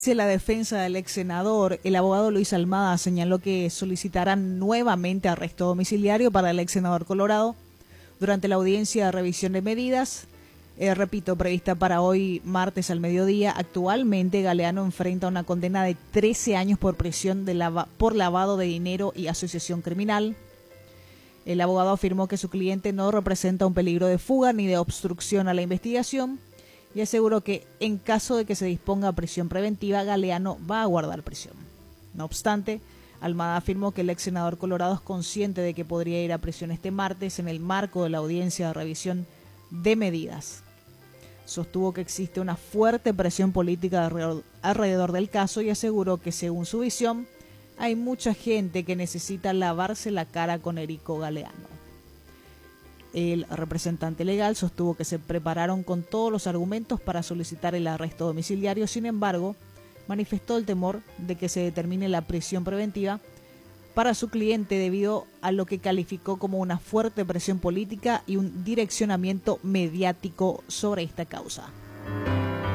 Dice la defensa del ex senador, el abogado Luis Almada señaló que solicitarán nuevamente arresto domiciliario para el ex senador Colorado durante la audiencia de revisión de medidas, repito, prevista para hoy martes al mediodía. Actualmente Galeano enfrenta una condena de 13 años por prisión por lavado de dinero y asociación criminal. El abogado afirmó que su cliente no representa un peligro de fuga ni de obstrucción a la investigación y aseguró que en caso de que se disponga a prisión preventiva, Galeano va a guardar prisión. No obstante, Almada afirmó que el ex senador Colorado es consciente de que podría ir a prisión este martes en el marco de la audiencia de revisión de medidas. Sostuvo que existe una fuerte presión política alrededor del caso y aseguró que, según su visión, hay mucha gente que necesita lavarse la cara con Erico Galeano. El representante legal sostuvo que se prepararon con todos los argumentos para solicitar el arresto domiciliario. Sin embargo, manifestó el temor de que se determine la prisión preventiva para su cliente debido a lo que calificó como una fuerte presión política y un direccionamiento mediático sobre esta causa.